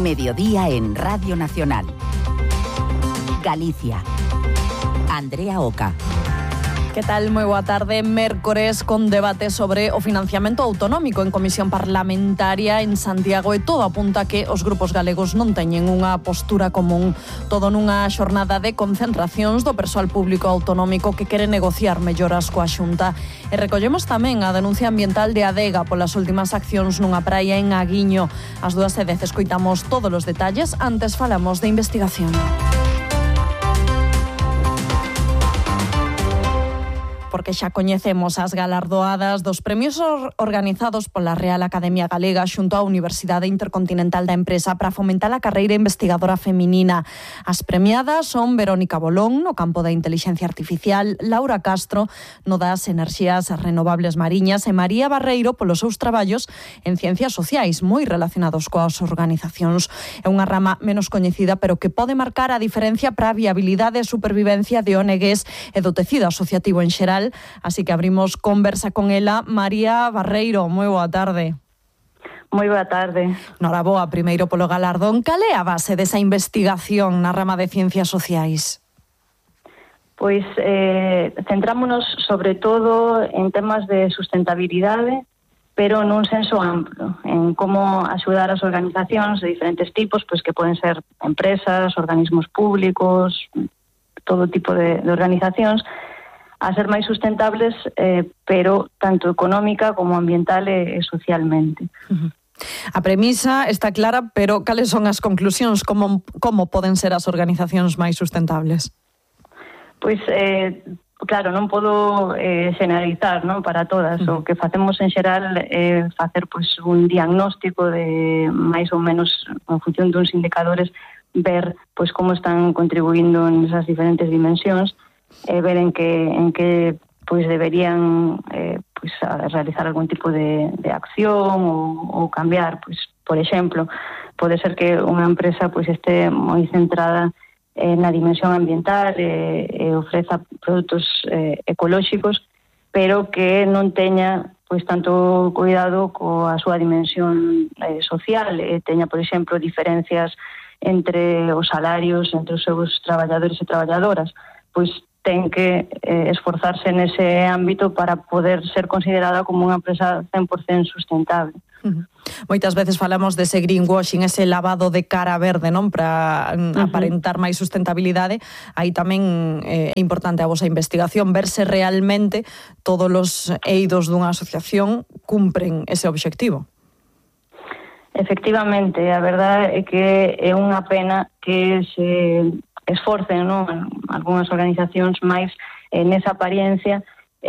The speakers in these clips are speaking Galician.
Mediodía en Radio Nacional. Galicia. Andrea Oca. Que tal? Moi boa tarde. Mércores con debate sobre o financiamento autonómico en comisión parlamentaria en Santiago e todo apunta que os grupos galegos non teñen unha postura común. Todo nunha xornada de concentracións do persoal público autonómico que quere negociar melloras coa Xunta. E recollemos tamén a denuncia ambiental de Adega polas últimas accións nunha praia en Aguiño. Ás 2:10 escoitamos todos os detalles, antes falamos de investigación. Porque xa coñecemos as galardoadas dos premios organizados pola Real Academia Galega xunto á Universidade Intercontinental da Empresa para fomentar a carreira investigadora feminina. As premiadas son Verónica Bolón no campo da inteligencia artificial, Laura Castro no das enerxías renovables mariñas e María Barreiro polos seus traballos en ciencias sociais moi relacionados coas organizacións. É unha rama menos coñecida pero que pode marcar a diferencia para a viabilidade e supervivencia de ONGs e do tecido asociativo en xeral. Así que abrimos conversa con ela. María Barreiro, moi boa tarde. Moi boa tarde. Noraboa, primeiro polo galardón. Cal é a base desa investigación na rama de ciencias sociais? Pois centrámonos sobre todo en temas de sustentabilidade, pero nun senso amplo, en como axudar as organizacións de diferentes tipos, pois que poden ser empresas, organismos públicos, todo tipo de organizacións, a ser máis sustentables, pero tanto económica como ambiental e socialmente. A premisa está clara, pero cales son as conclusións? Como poden ser as organizacións máis sustentables? Pois, claro, non podo generalizar, non, para todas. O que facemos en xeral é facer pois un diagnóstico de máis ou menos en función duns indicadores, ver pois como están contribuindo nesas diferentes dimensións, ver en que pois deberían pois realizar algún tipo de acción ou cambiar, pois por exemplo, pode ser que unha empresa pois este moi centrada na dimensión ambiental e ofreza produtos ecolóxicos, pero que non teña pois tanto cuidado coa súa dimensión social, teña, por exemplo, diferencias entre os salarios entre os seus traballadores e traballadoras, pois ten que esforzarse nese ámbito para poder ser considerada como unha empresa 100% sustentable. Moitas veces falamos dese greenwashing, ese lavado de cara verde, non, para aparentar máis sustentabilidade. Aí tamén é importante a vosa investigación, ver se realmente todos os eidos dunha asociación cumpren ese obxectivo. Efectivamente, a verdade é que é unha pena que se esforcen, non, algunhas organizacións máis nesa apariencia.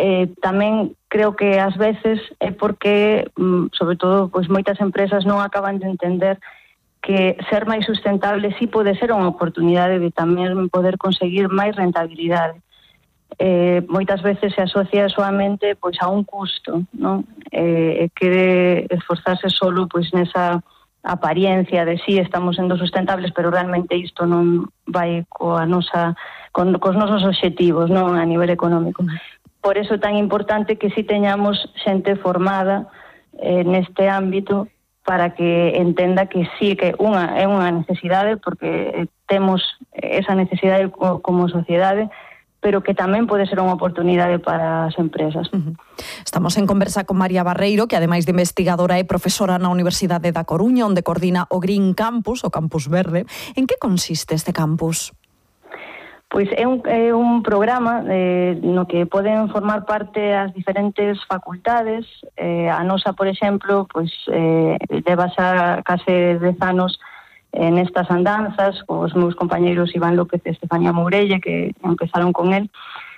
Tamén creo que ás veces é porque, sobre todo, pois moitas empresas non acaban de entender que ser máis sustentable sí pode ser unha oportunidade de tamén poder conseguir máis rentabilidade. Moitas veces se asocia solamente pois a un custo, non? Quere esforzarse solo pois nesa apariencia de si estamos sendo sustentables, pero realmente isto non vai cos nosos obxectivos, non, a nivel económico. Por eso é tan importante que si teñamos xente formada neste ámbito para que entenda que sí que é unha necesidade, porque temos esa necesidade como sociedade, pero que tamén pode ser unha oportunidade para as empresas. Estamos en conversa con María Barreiro, que ademais de investigadora é profesora na Universidade da Coruña, onde coordina o Green Campus, o Campus Verde. En que consiste este campus? Pois é un programa no que poden formar parte as diferentes facultades. A nosa, por exemplo, pois leva xa case 10 anos nestas andanzas, os meus compañeiros Iván López e Estefanía Mourelle, que empezaron con él.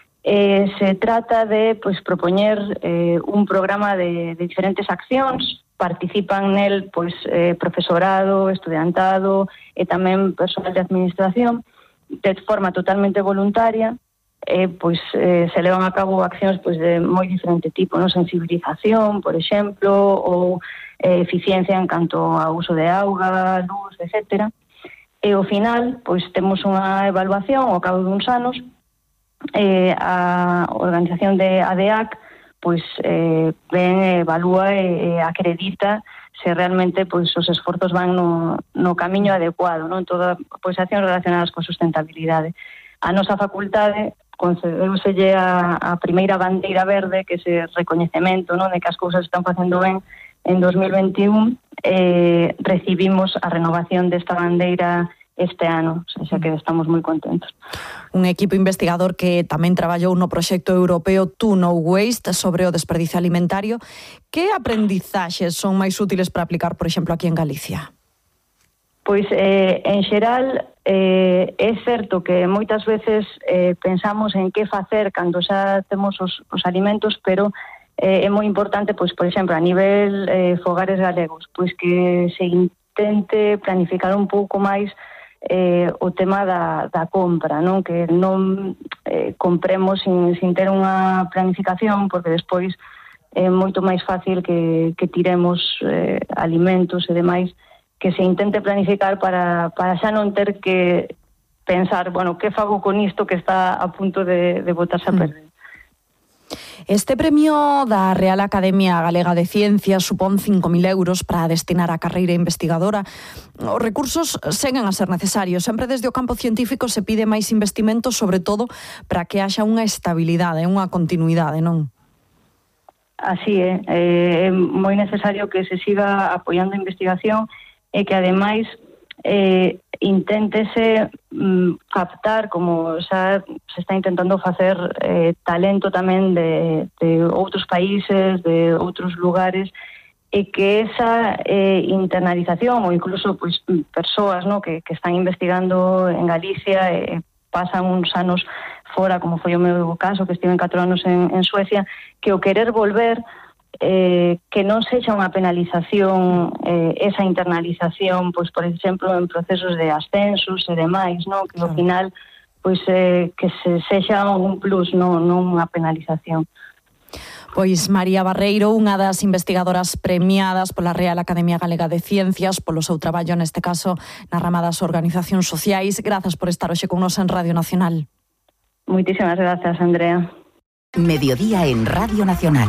Se trata de pois propoñer un programa de diferentes accións. Participan nel pois profesorado, estudiantado e tamén persoal de administración de forma totalmente voluntaria. Pois se levan a cabo accións pois de moi diferente tipo, non? Sensibilización, por exemplo, ou eficiencia en canto ao uso de auga, luz, etc. E ao final, pois temos unha evaluación ao cabo duns anos. A organización de ADEAC pois evalúa e acredita se realmente pois os esforzos van no camiño adecuado, non? Todas pois accións relacionadas coa sustentabilidade. A nosa facultade concedeuselle a primeira bandeira verde, que é ese recoñecemento, non, de que as cousas están facendo ben. En 2021 recibimos a renovación desta bandeira este ano, o sea que estamos moi contentos. Un equipo investigador que tamén traballou no proxecto europeo To No Waste sobre o desperdicio alimentario. Que aprendizaxes son máis útiles para aplicar, por exemplo, aquí en Galicia? Pois, en xeral, é certo que moitas veces pensamos en que facer cando xa temos os alimentos, pero é moi importante, pois, por exemplo, a nivel fogares galegos, pois que se intente planificar un pouco máis o tema da compra, non? Que non compremos sin ter unha planificación, porque despois é moito máis fácil que tiremos alimentos e demais, que se intente planificar para xa non ter que pensar, bueno, que fago con isto que está a punto de botarse a perder. Este premio da Real Academia Galega de Ciencias supón 5.000 euros para destinar á carreira investigadora. Os recursos seguen a ser necesarios. Sempre desde o campo científico se pide máis investimento, sobre todo para que haxa unha estabilidade, unha continuidade, non? Así é moi necesario que se siga apoiando a investigación e que, ademais, inténtese captar, como xa se está intentando facer, talento tamén de outros países, de outros lugares, e que esa internalización, ou incluso pois persoas, no, que están investigando en Galicia e pasan uns anos fora, como foi o meu caso, que estive 4 anos en Suecia, que o querer volver, que non sexa unha penalización esa internalización, pois por exemplo en procesos de ascensos e demais, no? Que ao final pois que se sexa un plus, non unha penalización. Pois María Barreiro, unha das investigadoras premiadas pola Real Academia Galega de Ciencias polo seu traballo, neste caso na rama das organizacións sociais. Grazas por estar hoxe con nos en Radio Nacional. Moitísimas grazas, Andrea. Mediodía en Radio Nacional.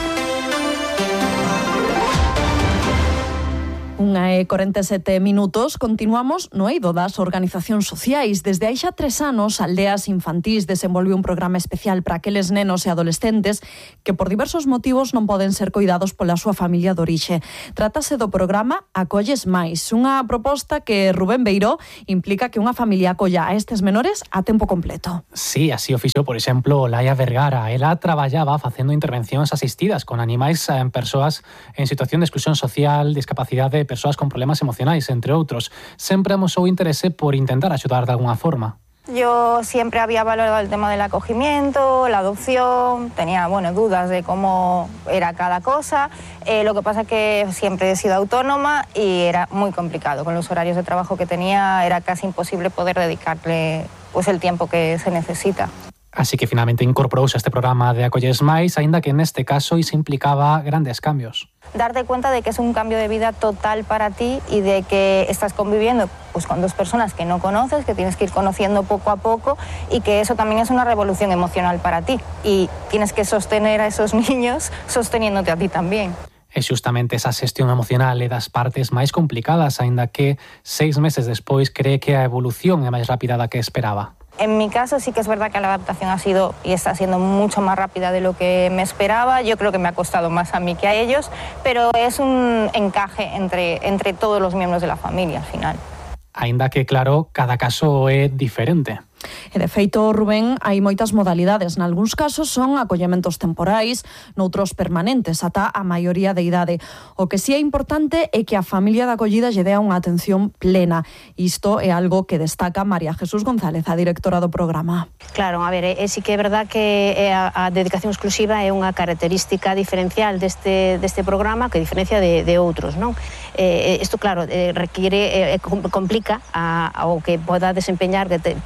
1:47 minutos, continuamos no eido das organizacións sociais. Desde hai xa 3 anos, Aldeas Infantís desenvolve un programa especial para aqueles nenos e adolescentes que por diversos motivos non poden ser coidados pola súa familia de orixe. Trátase do programa Acolles Máis, unha proposta que Rubén Beiró implica que unha familia acolla a estes menores a tempo completo. Sí, así o fixo, por exemplo, Laia Vergara. Ela traballaba facendo intervencións asistidas con animais en persoas en situación de exclusión social, discapacidade, persoas con problemas emocionais, entre outros. Sempre amosou interese por intentar axudar de alguna forma. Yo siempre había valorado el tema del acogimiento, la adopción, tenía dudas de cómo era cada cosa. Lo que pasa es que siempre he sido autónoma y era muy complicado. Con los horarios de trabajo que tenía era casi imposible poder dedicarle el tiempo que se necesita. Así que finalmente incorporouse a este programa de Acolles Máis, aínda que neste caso iso implicaba grandes cambios. Darte cuenta de que es un cambio de vida total para ti y de que estás conviviendo con dos personas que no conoces, que tienes que ir conociendo poco a poco, y que eso también es una revolución emocional para ti. Y tienes que sostener a esos niños sosteniéndote a ti también. E xustamente esa xestión emocional é das partes máis complicadas, aínda que 6 meses despois cree que a evolución é máis rápida da que esperaba. En mi caso sí que es verdad que la adaptación ha sido y está siendo mucho más rápida de lo que me esperaba. Yo creo que me ha costado más a mí que a ellos, pero es un encaje entre todos los miembros de la familia al final. Aínda que, claro, cada caso é diferente. E de feito, Rubén, hai moitas modalidades. Nalgúns casos son acollementos temporais, noutros permanentes, ata a maioría de idade. O que sí é importante é que a familia de acollida lle dea unha atención plena. Isto é algo que destaca María Jesús González, a directora do programa. Claro, a ver, sí que é verdad que a dedicación exclusiva é unha característica diferencial deste programa que diferencia de outros, non? Isto, claro, requiere, complica ao que poda desempeñar, que poda facer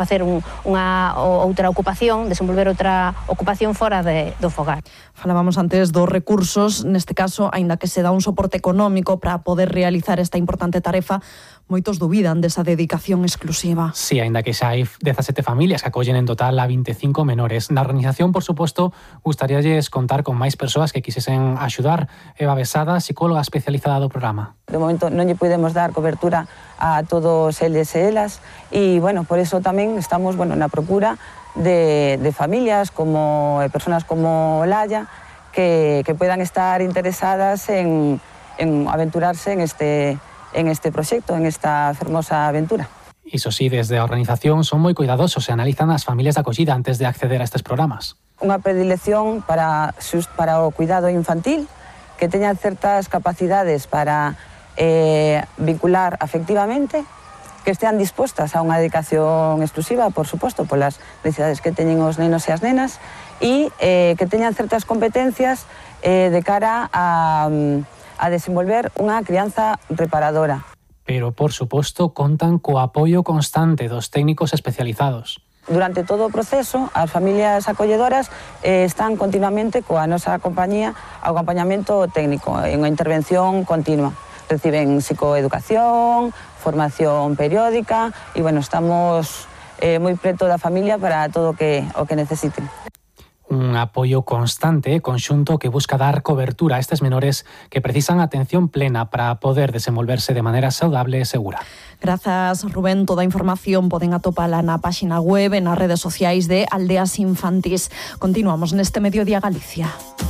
facer outra ocupación, desenvolver outra ocupación fora do fogar. Falábamos antes dos recursos, neste caso, aínda que se dá un soporte económico para poder realizar esta importante tarefa, moitos dubidan desa dedicación exclusiva. Sí, aínda que xa hai 17 familias que acollen en total a 25 menores. Na organización, por suposto, gustaríalles contar con máis persoas que quisesen axudar. Eva Besada, psicóloga especializada do programa. De momento non lle podemos dar cobertura a todos eles e elas e, por eso tamén estamos na procura de familias como personas como Olaya que puedan estar interesadas en aventurarse en este proxecto, en esta fermosa aventura. Iso sí, desde a organización son moi cuidadosos e analizan as familias de acollida antes de acceder a estes programas. Unha predilección para o cuidado infantil, que teñan certas capacidades para vincular afectivamente, que estean dispostas a unha dedicación exclusiva, por suposto, polas necesidades que teñen os nenos e as nenas, e que teñan certas competencias de cara a desenvolver unha crianza reparadora. Pero, por suposto, contan co apoio constante dos técnicos especializados. Durante todo o proceso, as familias acolledoras están continuamente coa nosa compañía ao acompañamento técnico, en unha intervención continua. Reciben psicoeducación, formación periódica e, estamos moi preto da familia para todo o que necesiten. Un apoio constante e conxunto que busca dar cobertura a estes menores que precisan atención plena para poder desenvolverse de maneira saudable e segura. Grazas, Rubén. Toda a información poden atopala na páxina web e nas redes sociais de Aldeas Infantís. Continuamos neste Mediodía Galicia.